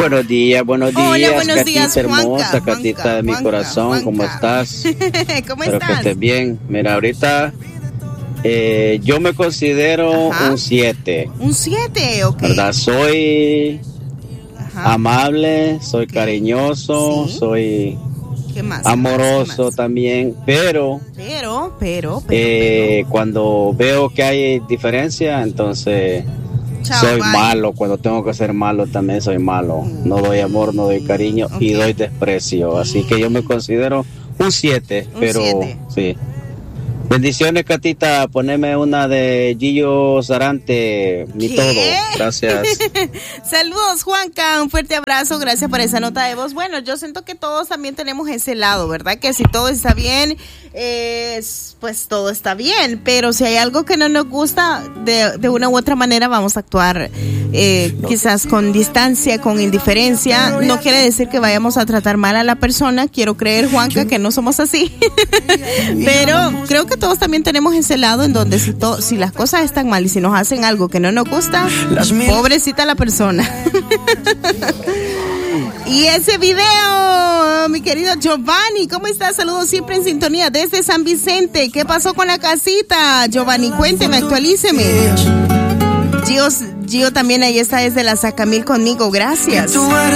buenos días. Hola, buenos días, Catita hermosa, Juanca, Catita de mi corazón, Juanca. ¿cómo estás? ¿Cómo Espero estás? que estés bien. Mira, ahorita yo me considero un 7. Un 7, ok. ¿Verdad? Soy amable, soy Ok. cariñoso, Sí. soy ¿Qué más? amoroso ¿Qué más? también, pero cuando veo que hay diferencia, entonces Chao, soy bye. malo. Cuando tengo que ser malo, también soy malo. No doy amor, no doy cariño y Ok. doy desprecio. Así que yo me considero un 7, Un pero 7. sí. Bendiciones, Catita. Poneme una de Gillo Sarante, mi ¿Qué? todo. Gracias. Saludos, Juanca, un fuerte abrazo, gracias por esa nota de voz. Bueno, yo siento que todos también tenemos ese lado, ¿verdad? Que si todo está bien, pues todo está bien, pero si hay algo que no nos gusta, de una u otra manera vamos a actuar quizás con distancia, con indiferencia. No quiere decir que vayamos a tratar mal a la persona, quiero creer, Juanca, que no somos así, pero creo que todos también tenemos ese lado en donde si las cosas están mal y si nos hacen algo que no nos gusta, pobrecita la persona. Y ese video, mi querido Giovanni, ¿cómo estás? Saludos siempre en sintonía desde San Vicente. ¿Qué pasó con la casita, Giovanni? Cuénteme, actualíceme. Gio también ahí está desde la Sacamil conmigo, gracias.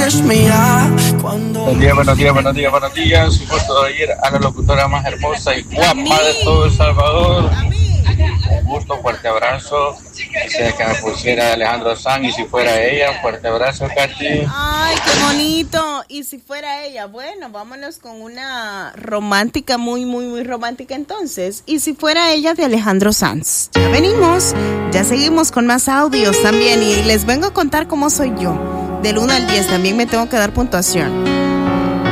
Buenos días. Un gusto de ayer a la locutora más hermosa y guapa de todo El Salvador. Un gusto, fuerte abrazo. Quisiera que me pusiera Alejandro Sanz y si fuera ella, fuerte abrazo, Katy. Ay, qué bonito. Y si fuera ella, bueno, vámonos con una romántica, muy, muy, muy romántica entonces. Y si fuera ella de Alejandro Sanz. Ya venimos, ya seguimos con más audios también y les vengo a contar cómo soy yo. Del 1 al 10 también me tengo que dar puntuación.